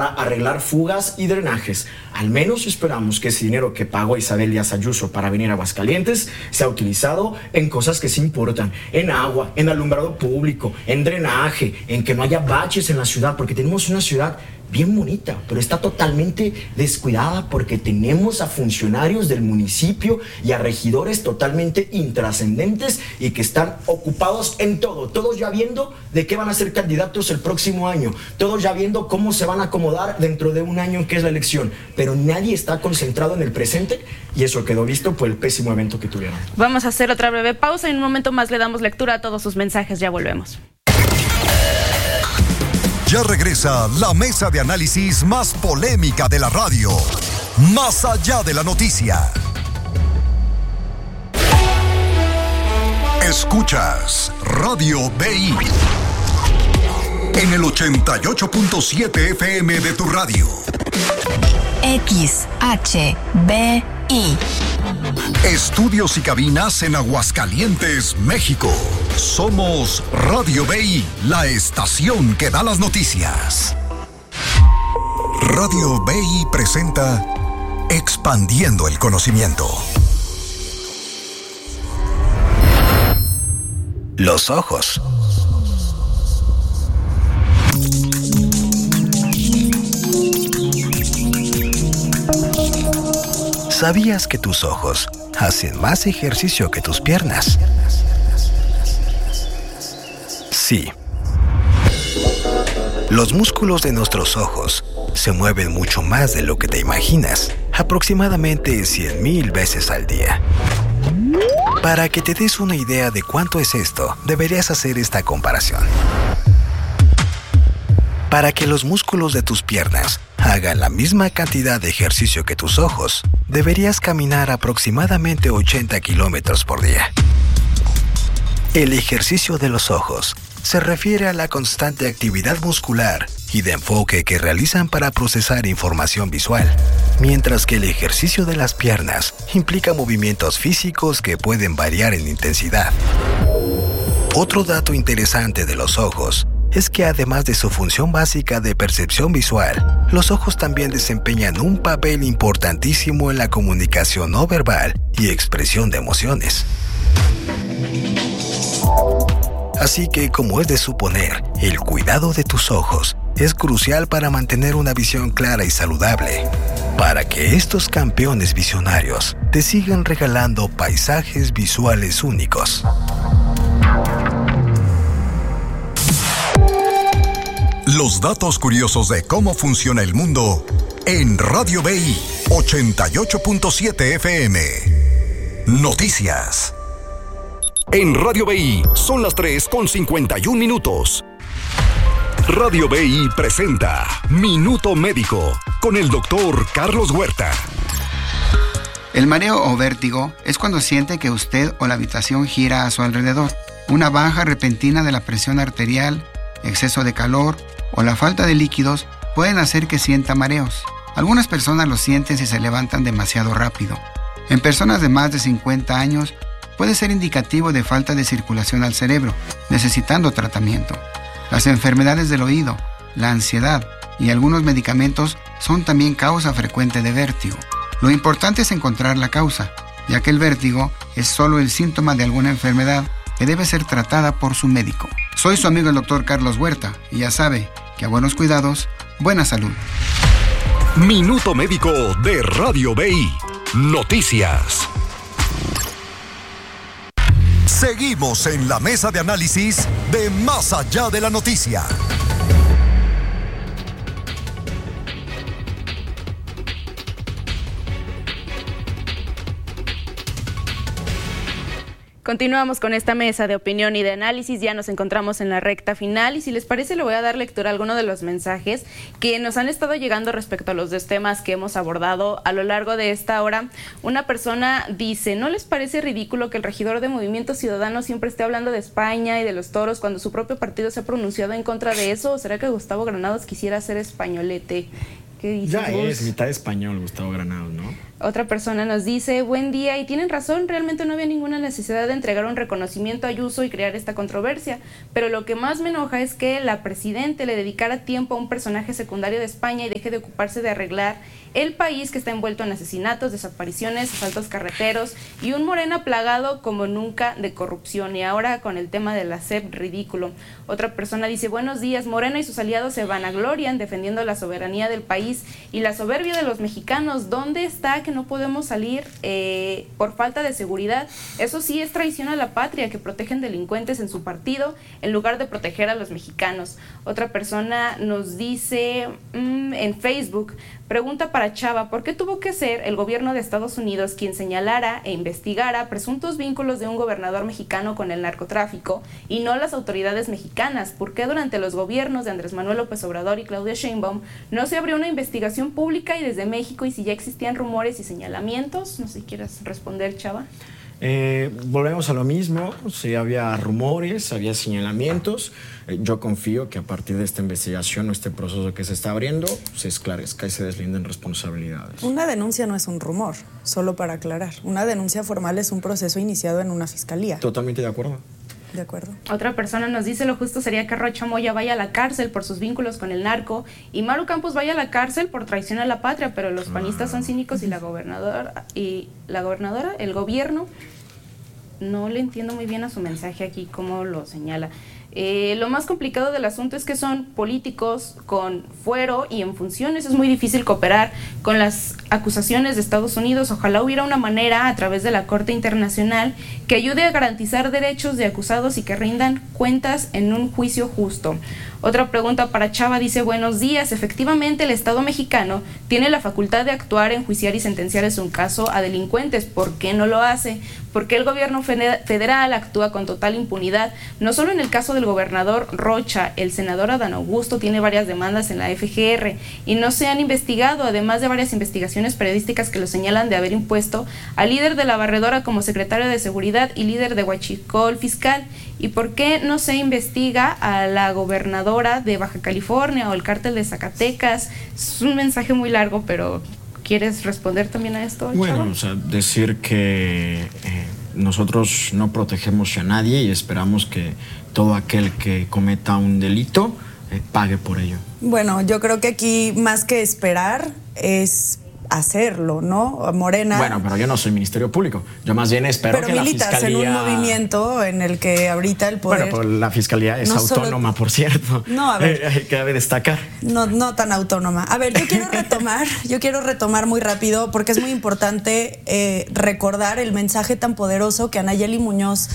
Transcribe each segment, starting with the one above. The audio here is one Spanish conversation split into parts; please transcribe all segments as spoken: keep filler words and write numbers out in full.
para arreglar fugas y drenajes. Al menos esperamos que ese dinero que pagó Isabel Díaz Ayuso para venir a Aguascalientes sea utilizado en cosas que sí importan, en agua, en alumbrado público, en drenaje, en que no haya baches en la ciudad, porque tenemos una ciudad bien bonita, pero está totalmente descuidada porque tenemos a funcionarios del municipio y a regidores totalmente intrascendentes y que están ocupados en todo, todos ya viendo de qué van a ser candidatos el próximo año, todos ya viendo cómo se van a acomodar dentro de un año que es la elección, pero nadie está concentrado en el presente y eso quedó visto por el pésimo evento que tuvieron. Vamos a hacer otra breve pausa y en un momento más le damos lectura a todos sus mensajes, ya volvemos. Ya regresa la mesa de análisis más polémica de la radio. Más allá de la noticia. Escuchas Radio B I en el ochenta y ocho punto siete F M de tu radio. X H B I. Estudios y cabinas en Aguascalientes, México. Somos Radio B I, la estación que da las noticias. Radio B I presenta Expandiendo el Conocimiento. Los ojos. ¿Sabías que tus ojos hacen más ejercicio que tus piernas? Sí. Los músculos de nuestros ojos se mueven mucho más de lo que te imaginas, aproximadamente cien mil veces al día. Para que te des una idea de cuánto es esto, deberías hacer esta comparación. Para que los músculos de tus piernas hagan la misma cantidad de ejercicio que tus ojos, deberías caminar aproximadamente ochenta kilómetros por día. El ejercicio de los ojos se refiere a la constante actividad muscular y de enfoque que realizan para procesar información visual, mientras que el ejercicio de las piernas implica movimientos físicos que pueden variar en intensidad. Otro dato interesante de los ojos es que además de su función básica de percepción visual, los ojos también desempeñan un papel importantísimo en la comunicación no verbal y expresión de emociones. Así que, como es de suponer, el cuidado de tus ojos es crucial para mantener una visión clara y saludable, para que estos campeones visionarios te sigan regalando paisajes visuales únicos. Los datos curiosos de cómo funciona el mundo en Radio B I ochenta y ocho punto siete F M. Noticias. En Radio B I son las tres con cincuenta y un minutos. Radio B I presenta Minuto Médico con el doctor Carlos Huerta. El mareo o vértigo es cuando siente que usted o la habitación gira a su alrededor. Una baja repentina de la presión arterial, exceso de calor o la falta de líquidos pueden hacer que sienta mareos. Algunas personas lo sienten si se levantan demasiado rápido. En personas de más de cincuenta años puede ser indicativo de falta de circulación al cerebro, necesitando tratamiento. Las enfermedades del oído, la ansiedad y algunos medicamentos son también causa frecuente de vértigo. Lo importante es encontrar la causa, ya que el vértigo es solo el síntoma de alguna enfermedad que debe ser tratada por su médico. Soy su amigo el doctor Carlos Huerta y ya sabe que a buenos cuidados, buena salud. Minuto Médico de Radio B I. Noticias. Seguimos en la mesa de análisis de Más allá de la noticia. Continuamos con esta mesa de opinión y de análisis, ya nos encontramos en la recta final y si les parece le voy a dar lectura a algunos de los mensajes que nos han estado llegando respecto a los dos temas que hemos abordado a lo largo de esta hora. Una persona dice, ¿no les parece ridículo que el regidor de Movimiento Ciudadano siempre esté hablando de España y de los toros cuando su propio partido se ha pronunciado en contra de eso? ¿O será que Gustavo Granados quisiera ser españolete? ¿Qué dices, Ya Gus? es mitad español Gustavo Granados, ¿no? Otra persona nos dice, buen día, y tienen razón, realmente no había ninguna necesidad de entregar un reconocimiento a Ayuso y crear esta controversia, pero lo que más me enoja es que la presidente le dedicara tiempo a un personaje secundario de España y deje de ocuparse de arreglar el país que está envuelto en asesinatos, desapariciones, asaltos carreteros y un Morena plagado como nunca de corrupción, y ahora con el tema de la S E P, ridículo. Otra persona dice, buenos días, Morena y sus aliados se vanaglorian defendiendo la soberanía del país y la soberbia de los mexicanos. ¿Dónde está que no podemos salir eh, por falta de seguridad? Eso sí es traición a la patria, que protegen delincuentes en su partido en lugar de proteger a los mexicanos. Otra persona nos dice mmm, en Facebook, pregunta para Chava, ¿por qué tuvo que ser el gobierno de Estados Unidos quien señalara e investigara presuntos vínculos de un gobernador mexicano con el narcotráfico y no las autoridades mexicanas? ¿Por qué durante los gobiernos de Andrés Manuel López Obrador y Claudia Sheinbaum no se abrió una investigación pública y desde México, y si ya existían rumores y señalamientos? No sé si quieres responder, Chava. Eh, volvemos a lo mismo, sí había rumores, había señalamientos. Eh, yo confío que a partir de esta investigación o este proceso que se está abriendo se esclarezca y se deslinden responsabilidades. Una denuncia no es un rumor, solo para aclarar. Una denuncia formal es un proceso iniciado en una fiscalía. Totalmente de acuerdo. De acuerdo. Otra persona nos dice, lo justo sería que Rocha Moya vaya a la cárcel por sus vínculos con el narco y Maru Campos vaya a la cárcel por traición a la patria, pero los panistas son cínicos y la gobernadora y la gobernadora, el gobierno, no le entiendo muy bien a su mensaje aquí, cómo lo señala. Eh, lo más complicado del asunto es que son políticos con fuero y en funciones. Es muy difícil cooperar con las acusaciones de Estados Unidos. Ojalá hubiera una manera a través de la Corte Internacional que ayude a garantizar derechos de acusados y que rindan cuentas en un juicio justo. Otra pregunta para Chava dice, buenos días, efectivamente el Estado mexicano tiene la facultad de actuar, enjuiciar y sentenciar en un caso a delincuentes. ¿Por qué no lo hace? ¿Por qué el gobierno federal actúa con total impunidad? No solo en el caso del gobernador Rocha, el senador Adán Augusto tiene varias demandas en la F G R y no se han investigado, además de varias investigaciones periodísticas que lo señalan de haber impuesto al líder de la barredora como secretario de Seguridad y líder de Huachicol fiscal. ¿Y por qué no se investiga a la gobernadora de Baja California o el cártel de Zacatecas? Es un mensaje muy largo, pero ¿quieres responder también a esto, Bueno, Chava? o sea, decir que eh, nosotros no protegemos a nadie y esperamos que todo aquel que cometa un delito eh, pague por ello. Bueno, yo creo que aquí más que esperar es hacerlo, ¿no? Morena. Bueno, pero yo no soy Ministerio Público. Yo más bien espero pero que la militas Fiscalía... en un movimiento en el que ahorita el poder... Bueno, pero la Fiscalía es no autónoma, solo... por cierto. No, a ver. Eh, que debe destacar. No, no tan autónoma. A ver, yo quiero retomar, yo quiero retomar muy rápido porque es muy importante eh, recordar el mensaje tan poderoso que Anayeli Muñoz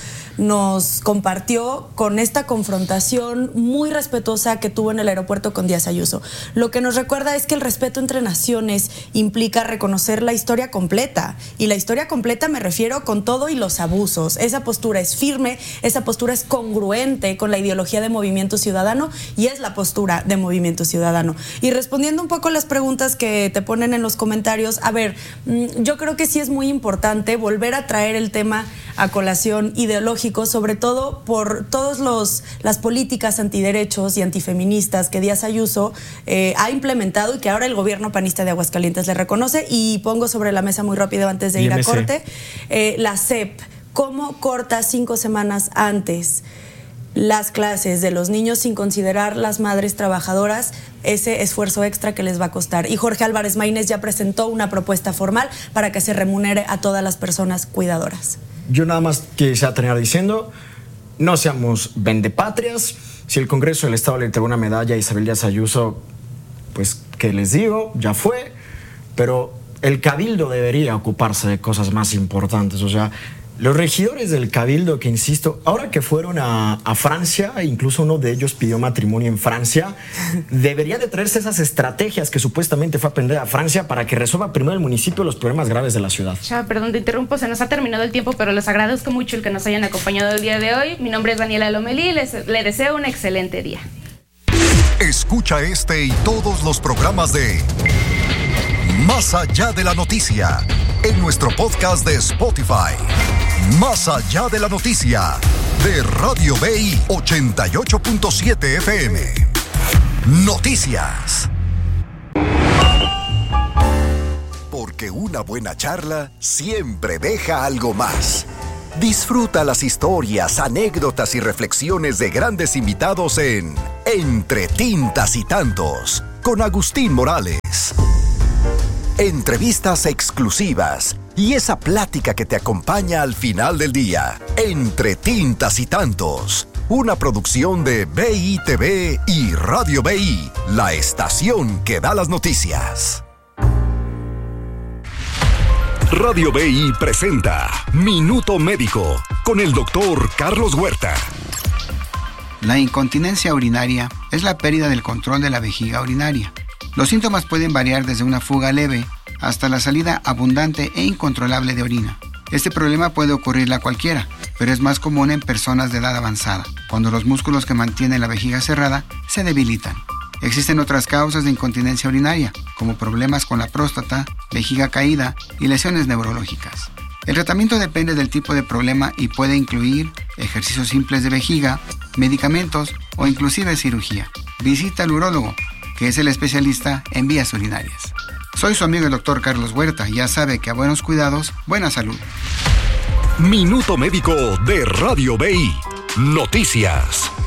nos compartió con esta confrontación muy respetuosa que tuvo en el aeropuerto con Díaz Ayuso. Lo que nos recuerda es que el respeto entre naciones implica reconocer la historia completa, y la historia completa me refiero con todo y los abusos. Esa postura es firme, esa postura es congruente con la ideología de Movimiento Ciudadano y es la postura de Movimiento Ciudadano. Y respondiendo un poco a las preguntas que te ponen en los comentarios, a ver, yo creo que sí es muy importante volver a traer el tema a colación ideológico, sobre todo por todas las políticas antiderechos y antifeministas que Díaz Ayuso eh, ha implementado y que ahora el gobierno panista de Aguascalientes le reconoce. Y pongo sobre la mesa muy rápido antes de ir a corte, eh, la S E P, ¿cómo corta cinco semanas antes las clases de los niños sin considerar las madres trabajadoras ese esfuerzo extra que les va a costar? Y Jorge Álvarez Maínez ya presentó una propuesta formal para que se remunere a todas las personas cuidadoras. Yo nada más quisiera terminar diciendo, no seamos vendepatrias. Si el Congreso del Estado le entregó una medalla a Isabel Díaz Ayuso, pues, ¿qué les digo? Ya fue. Pero el Cabildo debería ocuparse de cosas más importantes. O sea, los regidores del Cabildo, que insisto, ahora que fueron a, a Francia, incluso uno de ellos pidió matrimonio en Francia, debería de traerse esas estrategias que supuestamente fue a aprender a Francia para que resuelva primero el municipio los problemas graves de la ciudad. Chava, perdón, te interrumpo, se nos ha terminado el tiempo, pero les agradezco mucho el que nos hayan acompañado el día de hoy. Mi nombre es Daniela Lomelí y les, les deseo un excelente día. Escucha este y todos los programas de Más Allá de la Noticia en nuestro podcast de Spotify. Más Allá de la Noticia de Radio B I ochenta y ocho punto siete F M. Noticias. porque una buena charla siempre deja algo más. Disfruta las historias, anécdotas y reflexiones de grandes invitados en Entre Tintas y Tantos, con Agustín Morales. Entrevistas exclusivas y esa plática que te acompaña al final del día. Entre Tintas y Tantos, una producción de B I T V y Radio B I, la estación que da las noticias. Radio B I presenta Minuto Médico con el doctor Carlos Huerta. La incontinencia urinaria es la pérdida del control de la vejiga urinaria. Los síntomas pueden variar desde una fuga leve hasta la salida abundante e incontrolable de orina. Este problema puede ocurrirle a cualquiera, pero es más común en personas de edad avanzada, cuando los músculos que mantienen la vejiga cerrada se debilitan. Existen otras causas de incontinencia urinaria, como problemas con la próstata, vejiga caída y lesiones neurológicas. El tratamiento depende del tipo de problema y puede incluir ejercicios simples de vejiga, medicamentos o inclusive cirugía. Visita al urólogo, que es el especialista en vías urinarias. Soy su amigo el doctor Carlos Huerta, ya sabe que a buenos cuidados, buena salud. Minuto Médico de Radio B I. Noticias.